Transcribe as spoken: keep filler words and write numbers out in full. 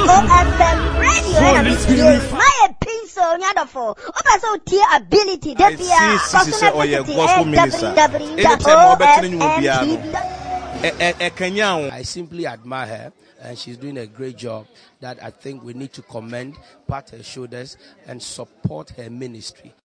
F M radio. My piece on Yadafo. Also, tier ability. Debia. I simply admire her, and she's doing a great job that I think we need to commend, pat her shoulders, and support her ministry.